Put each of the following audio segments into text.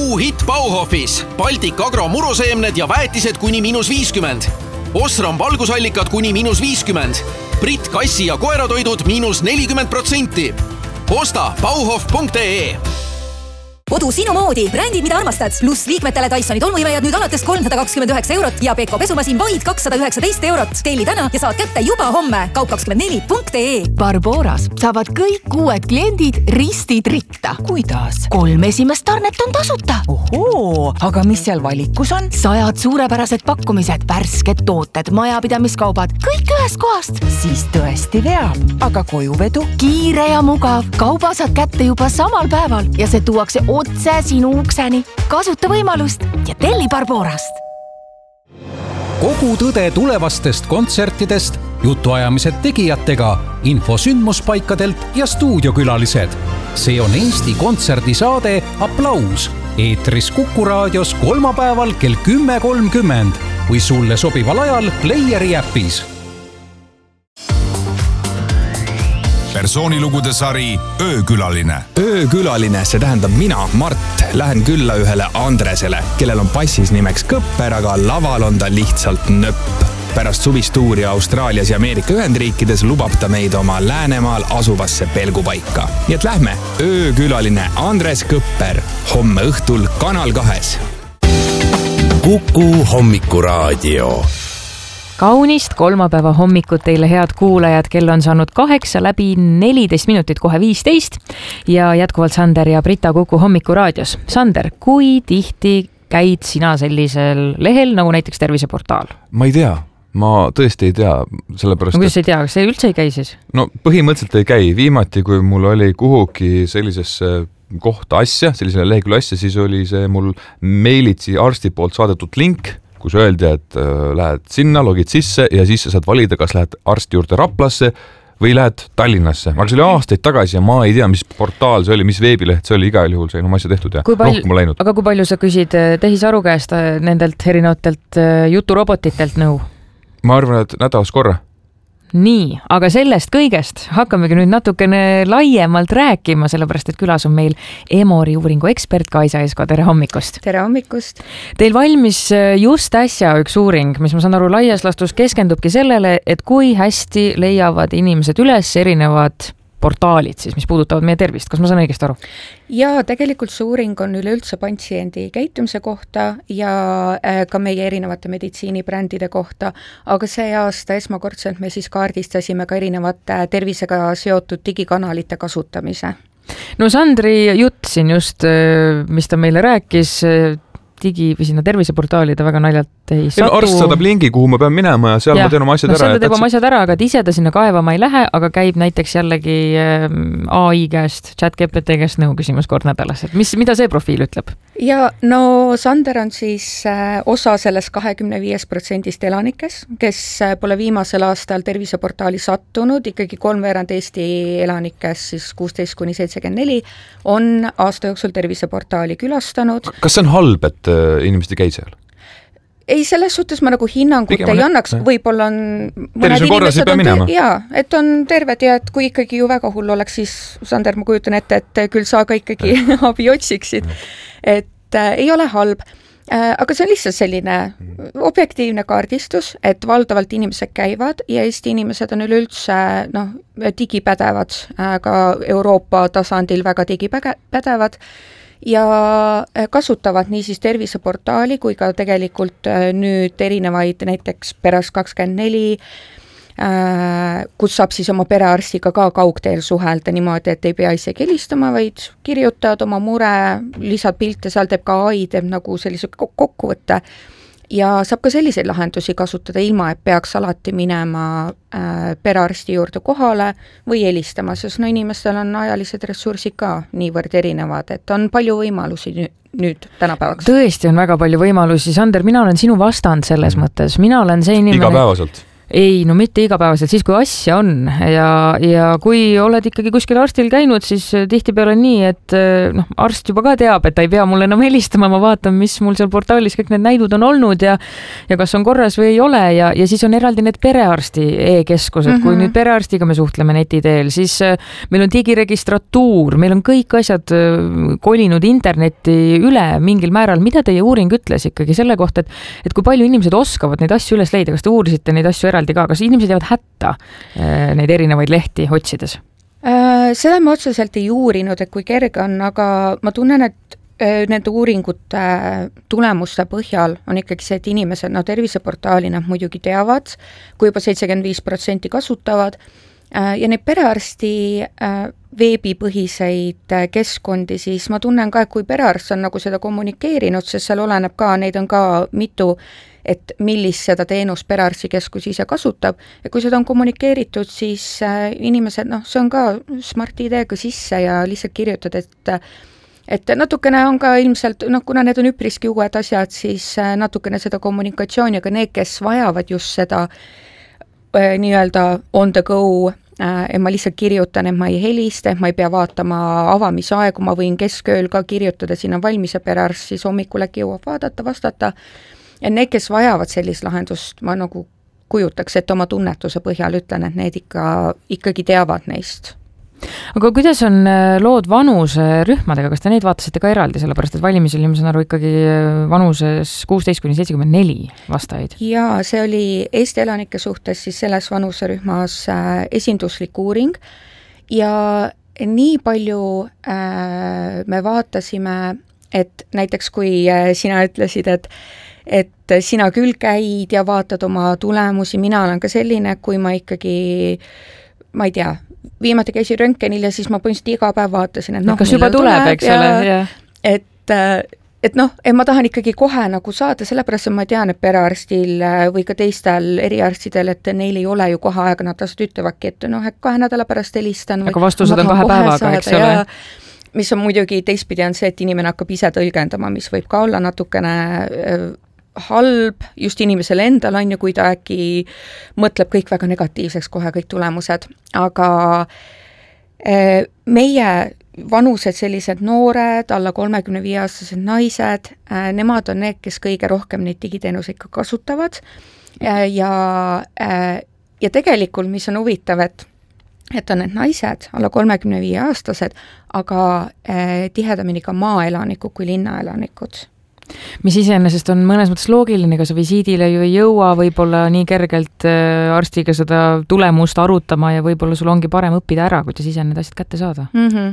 Kuuhitt Bauhofis. Baltic Agro muruseemned ja väetised kuni -50. Osram valgusallikad kuni -50. Brit kassi- ja koeratoidud -40%. Osta bauhof.ee. Kodu sinu moodi, brändid, mida armastad, pluss liikmetele Dysoni tolmuimejad nüüd alates 329 € ja Beko pesumasin vaid 219 €. Telli täna ja saad kätte juba homme. Kaup24.ee. Barboras saavad kõik uued kliendid ristid ritta. Kuidas? 3 esimest tarnet on tasuta. Ohoo, aga mis seal valikus on? 100 suurepärased pakkumised, värsked tooted, majapidamiskaubad, kõik ühest kohast. Siis tõesti veab, aga kojuvedu? Kiire ja mugav, kauba saad kätte juba samal päeval ja see tuuakse otse sinu ukseni. Kasuta võimalust ja telli Barborast. Kogu tõde tulevastest kontsertidest, jutuajamised tegijatega, info sündmuspaikadelt ja stuudiokülalised. See on Eesti kontserdisaade Applaus. Eetris Kuku raadios kolmapäeval kell 10.30 või sulle sobival ajal Playeri äpis. Persoonilugude sari Öökülaline. Öökülaline, see tähendab mina, Mart, lähen külla ühele Andresele, kellel on passis nimeks Kõpper, aga laval on ta lihtsalt nöpp. Pärast suvistuuri Austraalias ja Ameerika Ühendriikides lubab ta meid oma Läänemaal asuvasse pelgupaika. Nii et lähme, Öökülaline Andres Kõpper, homme õhtul Kanal 2. Kuku hommikuraadio. Kaunist kolmapäeva hommikut teile, head kuulajad, kell on saanud 8 läbi 14 minutit, kohe 15 ja jätkuvalt Sander ja Brita Kuku hommikuraadios. Sander, kui tihti käid sina sellisel lehel nagu näiteks Terviseportaal? Ma ei tea, ma tõesti ei tea, sellepärast... No, kuidas ei tea, kas see üldse ei käi siis? No põhimõtteliselt ei käi. Viimati, kui mul oli kuhugi sellisesse kohta asja, sellisele lehekülje asja, siis oli see mul meilitsi arsti poolt saadetud link, kus öeldi, et lähed sinna, logid sisse ja siis sa saad valida, kas lähed arsti juurde Raplasse või lähed Tallinnasse. Aga see oli aastaid tagasi ja ma ei tea, mis portaal see oli, mis veebileht see oli, igal juhul see on oma asja tehtud ja rohkem läinud. Aga kui palju sa küsid tehisaru käest nendelt erinevatelt juturobotitelt nõu? Ma arvan, et nädalas korra. Nii, aga sellest kõigest hakkamegi nüüd natukene laiemalt rääkima, sellepärast, et külas on meil Emori uuringu ekspert Kaisa Esko. Tere hommikust! Tere hommikust! Teil valmis just äsja üks uuring, mis ma saan aru laias lastus keskendubki sellele, et kui hästi leiavad inimesed üles erinevad portaalid, siis, mis puudutavad meie tervist. Kas ma saan õigesti aru? Ja tegelikult see uuring on üleüldse patsiendi käitumise kohta ja ka meie erinevate meditsiinibrändide kohta, aga see aasta esmakordselt me siis kaardistasime ka erinevate tervisega seotud digikanalite kasutamise. No Sandri jutt siin just, mis ta meile rääkis, või sinna terviseportaalide väga naljalt ei satu. Arst saadab lingi, kuhu ma pean minema ja seal ma teen oma asjad ära. Seal ta teeb oma asjad ära, aga et ise ta sinna kaevama ei lähe, aga käib näiteks jällegi AI käest, ChatGPT käest nõu küsimus kord nädalas. Et mida see profiil ütleb? Ja no Sander on siis osa sellest 25% elanikes, kes pole viimasel aastal terviseportaali sattunud, ikkagi 3/4 Eesti elanikes, siis 16–74, on aasta jooksul terviseportaali külastanud. Kas see on halb, et inimesed ei käi seal? Ei, selles suhtes ma nagu hinnangut ei annaks, võib-olla on tervise korras ei pea minema. Jaa, et on terved ja et kui ikkagi ju väga hull oleks, siis Sander, ma kujutan ette, et küll sa ka ikkagi abi otsiksid. Et ei ole halb, aga see on lihtsalt selline objektiivne kaardistus, et valdavalt inimesed käivad ja Eesti inimesed on üleüldse digipädevad, ka Euroopa tasandil väga digipädevad ja kasutavad nii siis terviseportaali kui ka tegelikult nüüd erinevaid näiteks Peres 24, kus saab siis oma perearstiga ka kaugteel suhelda niimoodi, et ei pea isegi helistama, vaid kirjutad oma mure, lisad pilte, seal teeb ka AI, teeb nagu sellise kokkuvõtte ja saab ka selliseid lahendusi kasutada ilma, et peaks alati minema perearsti juurde kohale või helistama, sest inimestel on ajalised ressursid ka niivõrd erinevad, et on palju võimalusi nüüd tänapäevaks. Tõesti on väga palju võimalusi. Sander, mina olen sinu vastand selles mõttes. Mina olen see inimene... Igapäevaselt. Ei, no mitte igapäevaselt, siis kui asja on ja kui oled ikkagi kuskil arstil käinud, siis tihtipeale on nii, et arst juba ka teab, et ta ei pea mulle enam helistama, ma vaatan, mis mul seal portaalis kõik need näidud on olnud ja kas on korras või ei ole ja siis on eraldi need perearsti e-keskused, kui nüüd perearstiga me suhtleme neti teel, siis meil on digiregistratuur, meil on kõik asjad kolinud internetti üle mingil määral. Mida teie uuring ütles ikkagi selle kohta, et kui palju inimesed oskavad neid asju üles leida, kas te uurisite neid asju eraldi ka, kas inimesed jäävad hätta neid erinevaid lehti otsides? Seda me otseselt ei uurinud, et kui kerge on, aga ma tunnen, et nende uuringute tulemuste põhjal on ikkagi see, et inimesed, terviseportaali nad muidugi teavad, kui juba 75% kasutavad ja neid perearsti veebipõhiseid keskkondi, siis ma tunnen ka, et kui perearst on nagu seda kommunikeerinud, sest seal oleneb ka, neid on ka mitu, et millist seda teenust perearstikeskus ise kasutab ja kui seda on kommunikeeritud, siis inimesed, see on ka Smart ID-ga sisse ja lihtsalt kirjutad, et natukene on ka ilmselt, kuna need on üpriski uued asjad, siis natukene seda kommunikatsiooni, aga need, kes vajavad just seda nii-öelda on the go, et ma lihtsalt kirjutan, et ma ei helista, et ma ei pea vaatama avamisaegu, ma võin keskööl ka kirjutada, siin on valmis ja perearst, siis hommikul äkki jõuab vaadata, vastata. Ja need, kes vajavad sellist lahendust, ma nagu kujutaks, et oma tunnetuse põhjal ütlen, et need ikkagi teavad neist. Aga kuidas on lood vanuserühmadega, kas te neid vaatasite ka eraldi, sellepärast et valimisel, ma saan aru, ikkagi vanuses 16–74 vastajaid? Jaa, see oli Eesti elanike suhtes siis selles vanuserühmas esinduslik uuring ja nii palju me vaatasime, et näiteks kui sina ütlesid, et sina küll käid ja vaatad oma tulemusi, mina olen ka selline, kui ma ikkagi, ma ei tea, viimati käisin röntgenil ja siis ma põhimõtteliselt iga päev vaatasin, et kas juba tuleb, eks ole, et ma tahan ikkagi kohe nagu saada, sellepärast, et ma tean, et perearstil või ka teistel eriarstidel, et neil ei ole ju kohe aega, nad tasud ütlevadki, et 2 nädala pärast helistan. Aga vastused on 2 päevaga, eks ole. Mis on muidugi teistpidi on see, et inimene hakkab ise tõlgendama, mis võib ka olla natukene halb just inimesele endal on ju, kui ta äkki mõtleb kõik väga negatiivseks kohe kõik tulemused, aga meie vanused sellised noored, alla 35-aastased naised, nemad on need, kes kõige rohkem neid digiteenuseid ka kasutavad ja tegelikult, mis on huvitav, et on need naised, alla 35-aastased, aga tihedamini ka maaelanikud kui linnaelanikud. Mis iseenesest on mõnes mõttes loogiline, kas visiidile ju ei jõua võib-olla nii kergelt arstiga seda tulemust arutama ja võib-olla sul ongi parem õppida ära, kuidas ise need asjad kätte saada.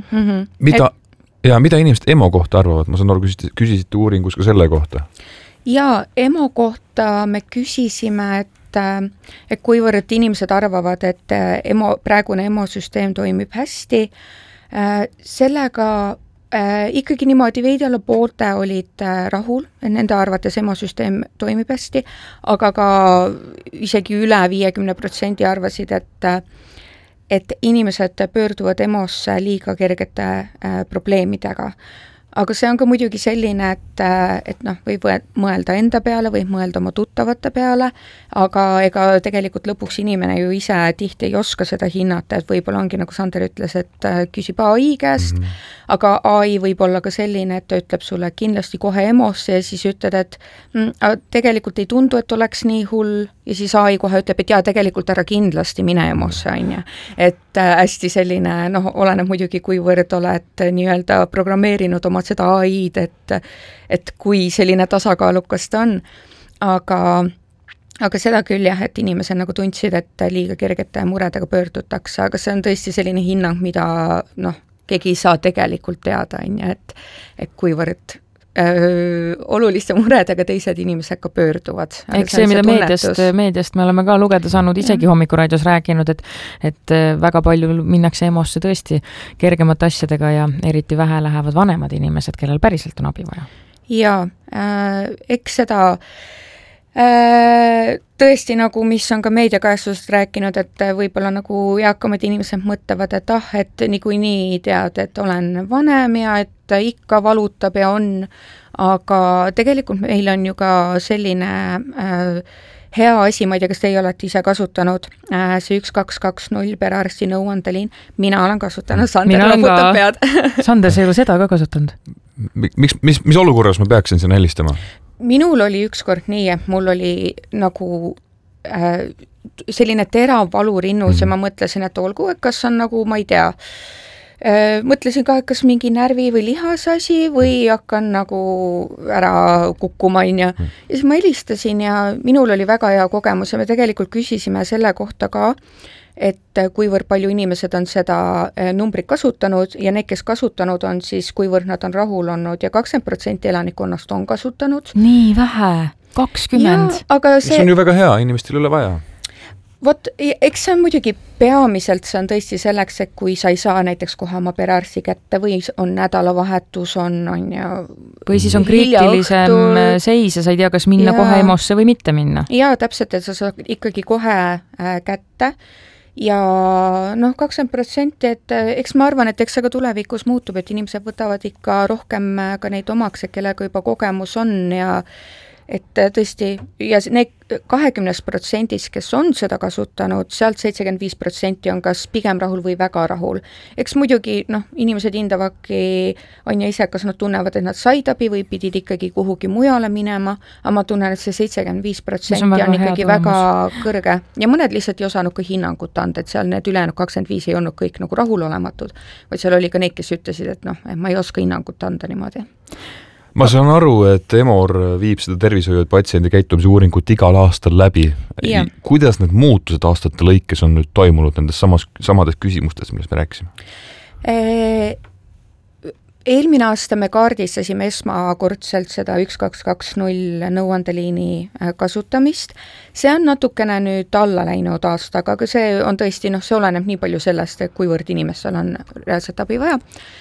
Mida inimesed EMO kohta arvavad? Ma saan aru, küsisite uuringus ka selle kohta. Jaa, EMO kohta me küsisime, et kuivõrd inimesed arvavad, et praegune EMO-süsteem toimib hästi, sellega ikkagi niimoodi veidi alla poolte olid rahul, et nende arvates EMO-süsteem toimib hästi, aga ka isegi üle 50% arvasid, et inimesed pöörduvad EMO-sse liiga kergete probleemidega. Aga see on ka muidugi selline, et võib mõelda enda peale, võib mõelda oma tuttavate peale, aga ega tegelikult lõpuks inimene ju ise tihti ei oska seda hinnata, et võib-olla ongi, nagu Sander ütles, et küsib AI käest, aga AI võib olla ka selline, et ta ütleb sulle kindlasti kohe EMO-sse ja siis ütled, et tegelikult ei tundu, et oleks nii hull ja siis AI kohe ütleb, et jaa, tegelikult ära kindlasti mine EMO-sse, on ju. Et hästi selline, oleneb muidugi, kuivõrd oled nii-öelda programmeerinud oma seda AI-d, et kui selline tasakaalukas ta on, aga seda küll jah, et inimesed nagu tundsid, et liiga kergete muredega pöördutakse, aga see on tõesti selline hinnang, mida keegi ei saa tegelikult teada, on ju, et kuivõrd oluliste muredega teised inimesed ka pöörduvad. Eks see, mida meediast me oleme ka lugeda saanud, isegi Hommikuraadios rääkinud, et väga palju minnakse EMO-sse tõesti kergemate asjadega ja eriti vähe lähevad vanemad inimesed, kellel päriselt on abi vaja. Jaa, eks seda tõesti nagu, mis on ka meediakajastust rääkinud, et võib-olla nagu eakamad inimesed mõtlevad, et niikuinii tead, et olen vanem ja et ikka valutab ja on, aga tegelikult meil on ju ka selline hea asi, ma ei tea, kas teie olete ise kasutanud, see 1220 perearsti nõuandeliin, mina olen kasutanud, Sander raputab pead. Sander, sa ei ole seda ka kasutanud? Mis olukorras ma peaksin sinna helistama? Minul oli ükskord nii, et mul oli nagu selline terav valu rinnus ja ma mõtlesin, et olgu, et kas on nagu, ma ei tea, mõtlesin ka, et kas mingi närvi või lihasasi või hakkan nagu ära kukkuma, ja siis ma helistasin ja minul oli väga hea kogemus ja me tegelikult küsisime selle kohta ka, et kuivõrd palju inimesed on seda numbrit kasutanud ja need, kes kasutanud on, siis kuivõrd nad on rahul olnud ja 20% elanikkonnast on kasutanud. Nii vähe, 20%. See on ju väga hea, inimestel ei ole vaja. Vot, eks see on muidugi peamiselt, see on tõesti selleks, et kui sa ei saa näiteks kohe oma perearsti kätte või on nädalavahetus, on ja või siis on kriitilisem seis ja sa ei tea, kas minna kohe EMO-sse või mitte minna. Jaa, täpselt, et sa saad ikkagi kohe kätte ja 20%, et eks ma arvan, et eks see ka tulevikus muutub, et inimesed võtavad ikka rohkem ka neid omaks, kellega juba kogemus on ja et tõesti, ja need 20%, kes on seda kasutanud, sealt 75% on kas pigem rahul või väga rahul. Eks muidugi, inimesed hindavadki, on ja ise, kas nad tunnevad, et nad said abi või pidid ikkagi kuhugi mujale minema, aga ma tunnen, et see 75% on ikkagi väga kõrge. Ja mõned lihtsalt ei osanud ka hinnangut anda, et seal need ülejäänud 25 ei olnud kõik nagu rahulolematud, vaid seal oli ka neid, kes ütlesid, et et ma ei oska hinnangut anda niimoodi. Ma saan aru, et EMOR viib seda tervishoiu patsiendi käitumise uuringut igal aastal läbi. Yeah. Kuidas need muutused aastate lõikes on nüüd toimunud nendes samades küsimustes, millest me rääkisime? Eelmine aasta me kaardistasime esmakordselt seda 1220 nõuandeliini kasutamist. See on natukene nüüd alla läinud aastaga, aga see on tõesti, see oleneb nii palju sellest, et kuivõrd inimestel on reaalselt abi vaja.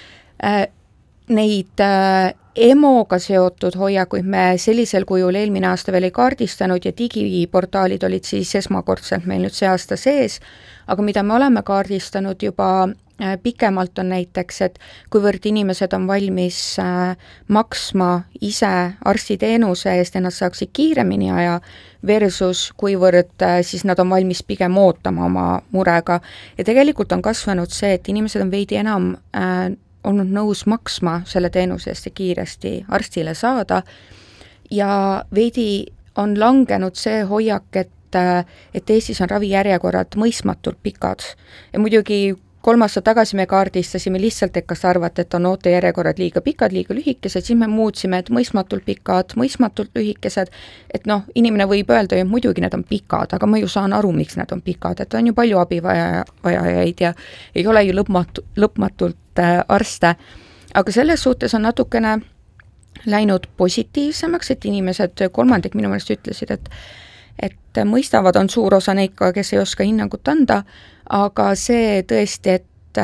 Neid EMO-ga seotud hoiakuid me sellisel kujul eelmine aasta veel ei kaardistanud ja digiportaalid olid siis esmakordselt meil nüüd see aasta sees, aga mida me oleme kaardistanud juba pikemalt on näiteks, et kuivõrd inimesed on valmis maksma ise arstiteenuse eest ja nad saaksid kiiremini aja versus kuivõrd siis nad on valmis pigem ootama oma murega. Ja tegelikult on kasvanud see, et inimesed on veidi enam olnud nõus maksma selle teenuse eest ja kiiresti arstile saada ja veidi on langenud see hoiak, et Eestis on ravijärjekorrad mõistmatult pikad. Ja muidugi 3 aastat tagasi me kaardistasime lihtsalt, et kas arvate, et on ootejärjekorrad liiga pikad, liiga lühikesed, siis me muutsime, et mõistmatult pikad, mõistmatult lühikesed, et inimene võib öelda, et muidugi need on pikad, aga ma ju saan aru, miks need on pikad, et on ju palju abivajajaid ja ei ole ju lõpmatult arste, aga selles suhtes on natukene läinud positiivsemaks, et inimesed 3% minu meelest ütlesid, et mõistavad, on suur osa neid ka, kes ei oska hinnangut anda, aga see tõesti,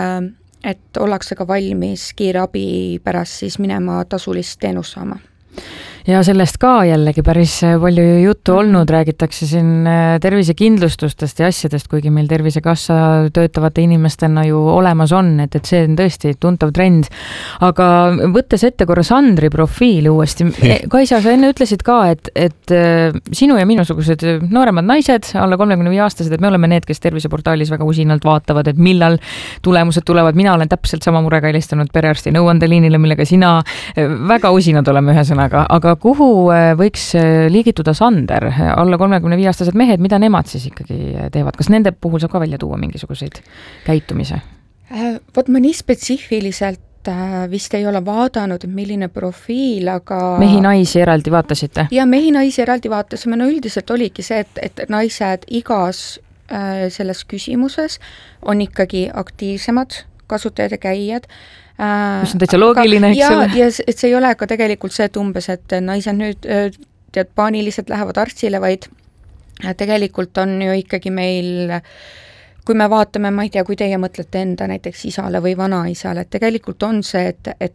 et ollakse ka valmis kiire abi pärast siis minema tasulist teenust saama. Ja sellest ka jällegi päris palju juttu olnud, räägitakse siin tervisekindlustustest ja asjadest, kuigi meil Tervisekassa töötavate inimestena ju olemas on, et see on tõesti tuntav trend. Aga võttes ette korra Sandri profiili uuesti, Kaisa, sa enne ütlesid ka, et sinu ja minusugused nooremad naised, alla 35-aastased, et me oleme need, kes terviseportaalis väga usinalt vaatavad, et millal tulemused tulevad. Mina olen täpselt sama murega helistanud perearsti nõuandeliinile, millega sina väga usinad oleme ühesõnaga, aga kuhu võiks liigituda Sander, alla 35-aastased mehed, mida nemad siis ikkagi teevad? Kas nende puhul saab ka välja tuua mingisuguseid käitumise? Vot ma nii spetsiifiliselt vist ei ole vaadanud, milline profiil, aga mehi-naisi eraldi vaatasite? Ja mehi-naisi eraldi vaatasime, üldiselt oligi see, et naised igas selles küsimuses on ikkagi aktiivsemad kasutajad ja käijad, mis on täitsa loogiline, eks ole? Ja et see ei ole ka tegelikult see, et umbes, et naised nüüd paaniliselt lähevad arstile, vaid tegelikult on ju ikkagi meil, kui me vaatame, ma ei tea, kui teie mõtlete enda näiteks isale või vanaisale, et tegelikult on see,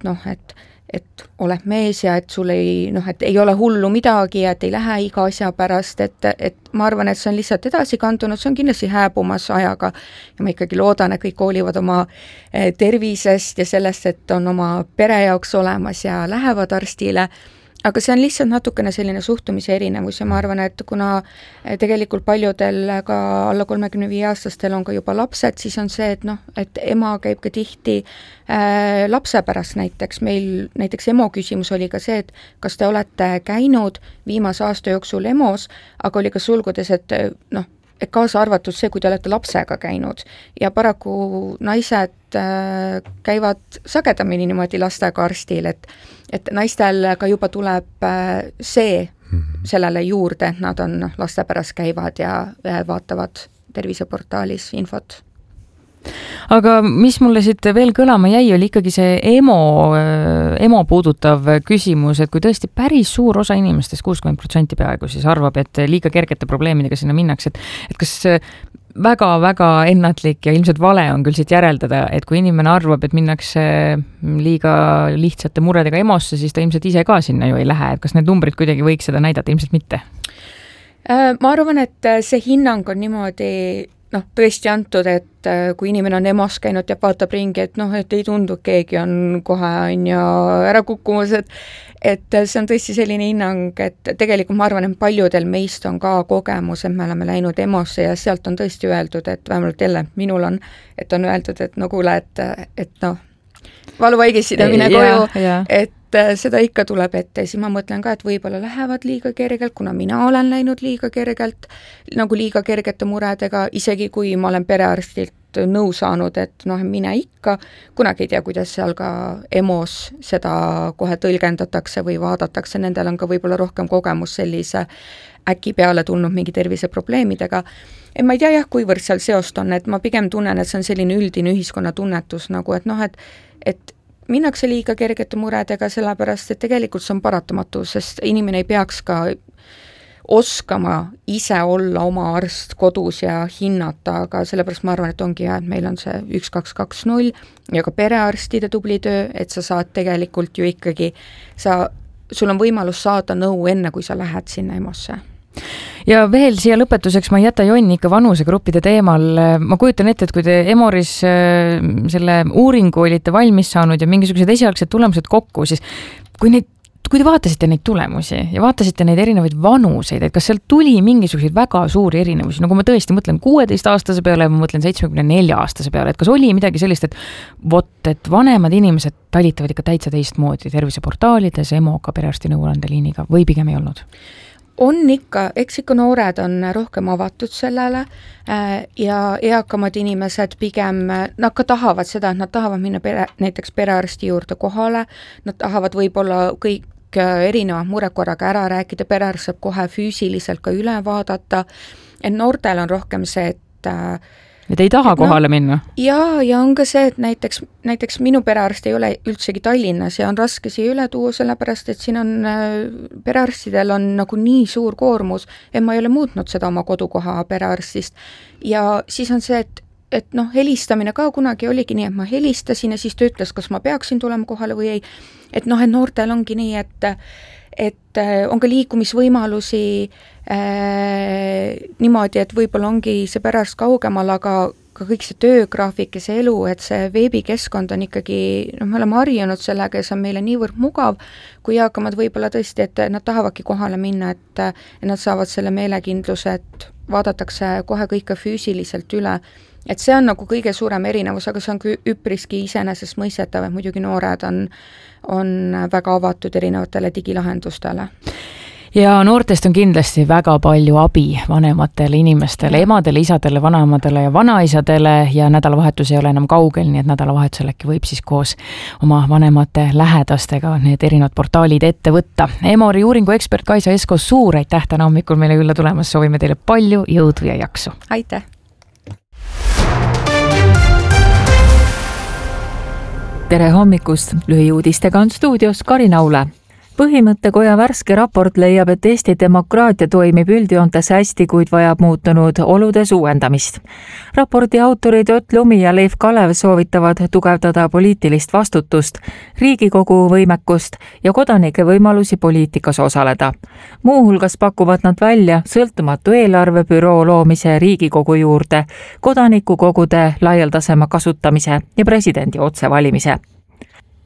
et oled mees ja et sul et ei ole hullu midagi ja et ei lähe iga asja pärast, et ma arvan, et see on lihtsalt edasi kandunud, see on kindlasti hääbumas ajaga ja ma ikkagi loodan, et kõik hoolivad oma tervisest ja sellest, et on oma pere jaoks olemas ja lähevad arstile, aga see on lihtsalt natukene selline suhtumise erinevus ja ma arvan, et kuna tegelikult paljudel ka alla 35-aastastel on ka juba lapsed, siis on see, et et ema käib ka tihti lapse pärast näiteks. Meil näiteks EMO küsimus oli ka see, et kas te olete käinud viimase aasta jooksul EMO-s, aga oli ka sulgudes, et kaasa arvatud see, kui te olete lapsega käinud ja paraku naised käivad sagedamini niimoodi lastega arstil, et naistel ka juba tuleb see sellele juurde, et nad on laste pärast käivad ja vaatavad terviseportaalis infot. Aga mis mulle siit veel kõlama jäi, oli ikkagi see EMO puudutav küsimus, et kui tõesti päris suur osa inimestest, 60% peaaegu siis arvab, et liiga kergete probleemidega sinna minnakse, et kas väga-väga ennatlik ja ilmselt vale on küll siit järeldada, et kui inimene arvab, et minnakse liiga lihtsate muredega EMO-sse, siis ta ilmselt ise ka sinna ju ei lähe, et kas need numbrid kuidagi võiks seda näidata, ilmselt mitte? Ma arvan, et see hinnang on niimoodi tõesti antud, et kui inimene on EMO-s käinud ja vaatab ringi, et ei tundu, keegi on kohe ära kukkumas, et see on tõesti selline hinnang, et tegelikult ma arvan, et paljudel meist on ka kogemus, et me oleme läinud EMO-sse ja sealt on tõesti öeldud, et vähemalt jälle minul on öeldud, et kuule, et valuvaigisid ja mine koju, et seda ikka tuleb ette, siis ma mõtlen ka, et võib-olla lähevad liiga kergelt, kuna mina olen läinud liiga kergelt, liiga kergete muredega, isegi kui ma olen perearstilt nõu saanud, et mine ikka, kunagi ei tea, kuidas seal ka EMO-s seda kohe tõlgendatakse või vaadatakse, nendel on ka võib-olla rohkem kogemus sellise äkki peale tulnud mingi terviseprobleemidega. Et ma ei tea kuivõrd seal seost on, et ma pigem tunnen, et see on selline üldine ühiskonna tunnetus, et minnakse liiga kergete muredega, sellepärast, et tegelikult see on paratamatu, sest inimene ei peaks ka oskama ise olla oma arst kodus ja hinnata, aga sellepärast ma arvan, et ongi hea, et meil on see 1220 ja ka perearstide tubli töö, et sa saad tegelikult ju ikkagi, sul on võimalus saada nõu enne, kui sa lähed sinna EMO-sse. Ja veel siia lõpetuseks ma ei jäta jonni ikka vanusegruppide teemal. Ma kujutan ette, et kui te EMORis selle uuringu olite valmis saanud ja mingisugused esialgsed tulemused kokku, siis kui te vaatasite neid tulemusi ja vaatasite neid erinevaid vanuseid, et kas seal tuli mingisuguseid väga suuri erinevusi, nagu ma tõesti mõtlen 16-aastase peale ja ma mõtlen 74-aastase peale, et kas oli midagi sellist, et vanemad inimesed talitavad ikka täitsa teistmoodi terviseportaalides, EMO-ga, perearsti nõuandeliiniga või pigem ei olnud? On ikka, eks ikka noored on rohkem avatud sellele ja eakamad inimesed pigem, nad ka tahavad seda, et nad tahavad minna näiteks perearsti juurde kohale, nad tahavad võib-olla kõik erinevad murekorraga ära rääkida, perearst saab kohe füüsiliselt ka üle vaadata, et noortel on rohkem see, et ei taha kohale minna? Ja on ka see, et näiteks minu perearst ei ole üldsegi Tallinnas ja on raske siia üle tuua, sellepärast, et siin on, perearstidel on nagu nii suur koormus, et ma ei ole muutnud seda oma kodukoha perearstist. Ja siis on see, et helistamine ka kunagi oligi nii, et ma helistasin ja siis ta ütles, kas ma peaksin tulema kohale või ei. Et noortel ongi nii, et on ka liikumisvõimalusi niimoodi, et võib-olla ongi see perearst kaugemal, aga ka kõik see töögraafik ja see elu, et see veebikeskkond on ikkagi, me oleme harjunud sellega ja see on meile niivõrd mugav, kui eakamad võib-olla tõesti, et nad tahavadki kohale minna, et nad saavad selle meelekindluse, et vaadatakse kohe kõike füüsiliselt üle. Et see on nagu kõige suurem erinevus, aga see on üpriski iseenesest mõistetav, et muidugi noored on väga avatud erinevatele digilahendustele. Ja noortest on kindlasti väga palju abi vanematele inimestele, emadele, isadele, vanaemadele ja vanaisadele ja nädalavahetus ei ole enam kaugel, nii et nädalavahetusel äkki võib siis koos oma vanemate lähedastega need erinevad portaalid ette võtta. EMORi uuringu ekspert Kaisa Esko, suur aitäh täna hommikul meile külla tulemas, soovime teile palju jõudu ja jaksu. Aitäh! Tere hommikust! Lühiuudistega on stuudios Karin Aule. Põhimõttekoja värske raport leiab, et Eesti demokraatia toimib üldjoontes hästi, kuid vajab muutunud oludes uuendamist. Raporti autorid Ott Lumi ja Leif Kalev soovitavad tugevdada poliitilist vastutust, Riigikogu võimekust ja kodanike võimalusi poliitikas osaleda. Muuhulgas pakuvad nad välja sõltumatu eelarvebüroo loomise Riigikogu juurde, kodanikukogude laialdasema kasutamise ja presidendi otsevalimise.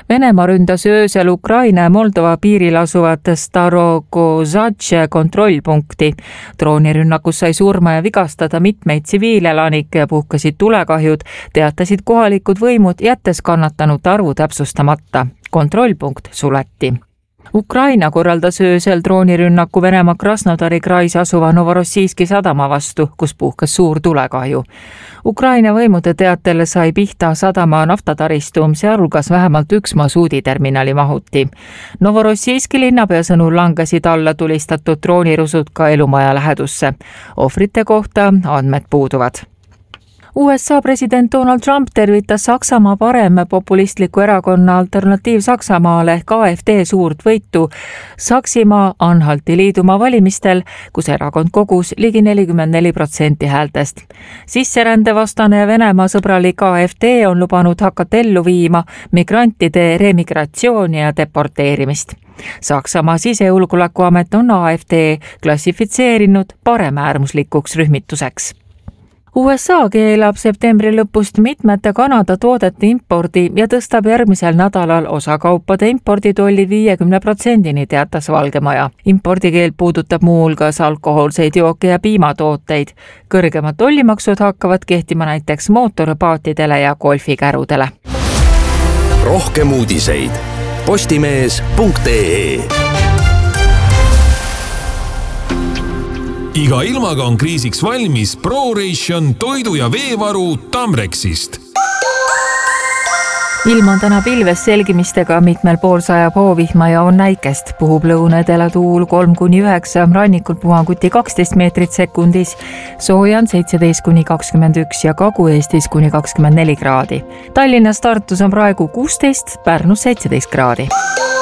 Venemaa ründas öösel Ukraina ja Moldova piiril asuvat Starogozadže kontrollpunkti. Droonirünnakus sai surma ja vigastada mitmeid tsiviilelanikke ja puhkasid tulekahjud, teatasid kohalikud võimud, jättes kannatanute arvu täpsustamata. Kontrollpunkt suleti. Ukraina korraldas öösel droonirünnaku Venemaa Krasnodari krais asuva Novorossijski sadama vastu, kus puhkas suur tulekahju. Ukraina võimude teatel sai pihta sadama naftataristum, sealhulgas vähemalt üks masuuditerminali mahuti. Novorossijski linnapea sõnul langesid alla tulistatud droonirusud ka elumaja lähedusse. Ohvrite kohta andmed puuduvad. USA president Donald Trump tervitas Saksamaa parem populistliku erakonna Alternatiiv Saksamaale ehk AfD suurt võitu Saksimaa-Anhalti liidumaa valimistel, kus erakond kogus ligi 44% häältest. Sisserändevastane ja Venemaa sõbralik AfD on lubanud hakata ellu viima migrantide remigratsiooni ja deporteerimist. Saksamaa sisejulgeolekuamet on AfD klassifitseerinud paremäärmuslikuks rühmituseks. USA keelab septembri lõpust mitmete Kanada toodete impordi ja tõstab järgmisel nädalal osa kaupade imporditolli 50%, teatas Valgemaja. Impordikeel puudutab muuhulgas alkohoolseid jooke ja piimatooteid. Kõrgemad tollimaksud hakkavad kehtima näiteks mootorpaatidele ja golfikärudele. Rohkem uudiseid postimees.ee. Iga ilmaga on kriisiks valmis ProRation toidu- ja veevaru Tamrexist. Ilm on täna pilves selgimistega, mitmel pool sajab hoovihma ja on näikest. Puhub lõunedele tuul 3-9, rannikul puhanguti 12 meetrit sekundis, sooja on 17-21 ja Kagu-Eestis kuni 24 kraadi. Tallinnas Tartus on praegu 16, Pärnus 17 kraadi.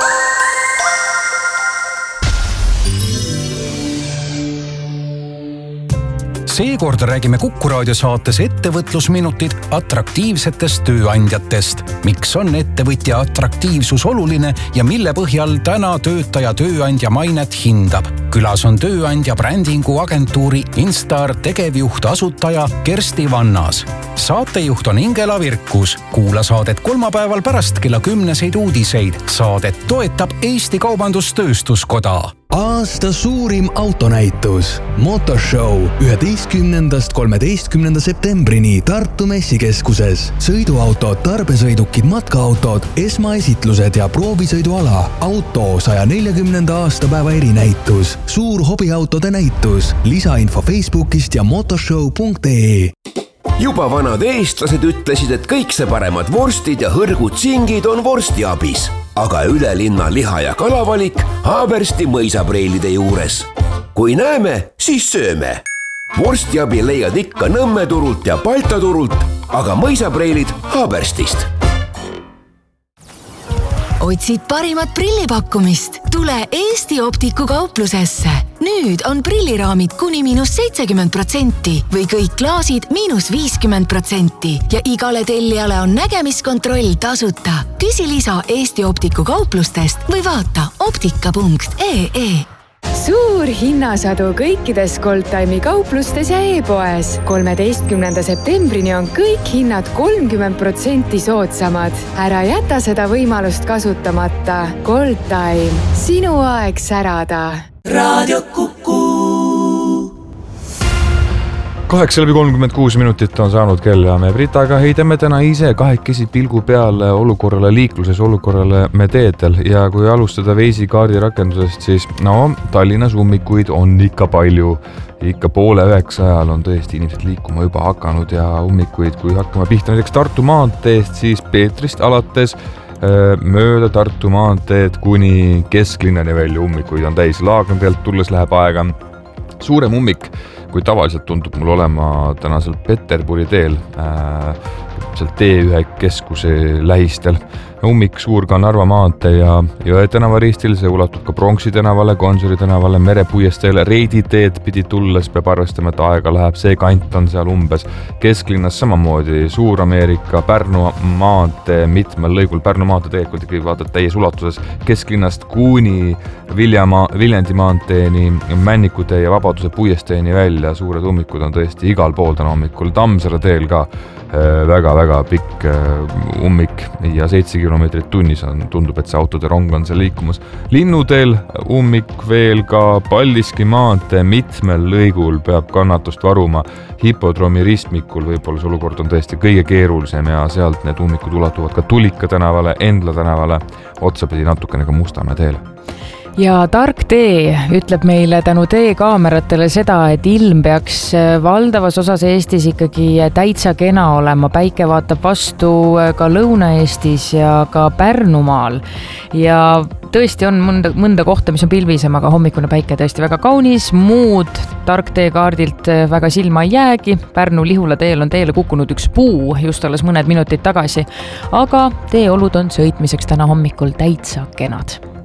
Seekord räägime Kuku Raadio saates ettevõtlusminutid atraktiivsetest tööandjatest. Miks on ettevõtja atraktiivsus oluline ja mille põhjal täna töötaja tööandja mainet hindab? Külas on tööandja brändingu agentuuri Instar tegevjuht asutaja Kersti Vannas. Saatejuht on Ingela Virkus. Kuula saadet kolmapäeval pärast kella 10 uudiseid. Saadet toetab Eesti Kaubandus-Tööstuskoda. Aasta suurim autonäitus Motorshow 11.–13. septembrini Tartu messikeskuses. Sõiduautod, tarbesõidukid, matkaautod, esmaesitlused ja proovisõiduala. Auto 140. aastapäeva erinäitus. Suur hobiautode näitus. Lisainfo Facebookist ja motorshow.ee. Juba vanad eestlased ütlesid, et kõik see paremad vorstid ja hõrgud singid on vorstiabis. Aga üle linna liha- ja kalavalik Haabersti mõisapreilide juures. Kui näeme, siis sööme. Vorstiabi leiad ikka Nõmme turult ja Balta turult, aga mõisapreilid Haaberstist. Otsid parimat prillipakkumist? Tule Eesti Optiku kauplusesse. Nüüd on prilliraamid kuni -70% või kõik klaasid -50% ja igale tellijale on nägemiskontroll tasuta. Küsi lisa Eesti Optiku kauplustest või vaata optika.ee. Suur hinnasadu kõikides Goldtime'i kauplustes ja e-poes. 13. septembrini on kõik hinnad 30% soodsamad. Ära jäta seda võimalust kasutamata. Goldtime. Sinu aeg särada. Raadio Kuku. 8:36 minutit on saanud kell ja me Britaga heidame täna ise kahekesi pilgu peale olukorrale liikluses, olukorrale me teedel ja kui alustada Waze'i kaardi rakendusest, siis Tallinnas ummikuid on ikka palju. Ikka 8:30 ajal on tõesti inimesed liikuma juba hakanud ja ummikuid, kui hakkame pihta näiteks Tartu maanteest, siis Peetrist alates mööda Tartu maanteed kuni kesklinnani välja ummikuid on täis. Laagandelt tulles läheb aega. Suurem ummik, kui tavaliselt tundub mul olema tänasel Peterburi teel, seal T1 keskuse lähistel. Ummik suur ka Narva maantee ja Jõe tänava ristil, see ulatub ka Pronksi tänavale, Gonsiori tänavale, Merepuiesteele, Reidi teed pidi tulles peab arvestama, et aega läheb, see kant on seal umbes. Kesklinnas samamoodi Suur-Ameerika, Pärnu maantee mitmel lõigul, Pärnu maantee tegelikult ikkagi vaatad täies ulatuses kesklinnast kuni Viljandi maanteeni, Männikutee ja Vabaduse puiesteeni välja. Suured ummikud on tõesti igal pool täna hommikul. Tammsaare teel ka väga-väga pikk ummik ja 7 kilomeetrit tunnis tundub, et see autode rong on seal liikumas. Linnuteel ummik veel ka Paldiski maantee mitmel lõigul peab kannatust varuma. Hipodroomi ristmikul võib-olla see olukord on tõesti kõige keerulisem ja sealt need ummikud ulatuvad ka Tulika tänavale, Endla tänavale, otsapidi natukene ka Mustamäe teele. Ja tark tee ütleb meile tänu teekaameratele seda, et ilm peaks valdavas osas Eestis ikkagi täitsa kena olema. Päike vaatab vastu ka Lõuna-Eestis ja ka Pärnumaal. Ja tõesti on mõnda kohta, mis on pilvisem, aga hommikune päike tõesti väga kaunis. Muud tark tee kaardilt väga silma ei jäägi. Pärnu-Lihula teel on teele kukkunud üks puu just alles mõned minutid tagasi. Aga teeolud on sõitmiseks täna hommikul täitsa kenad.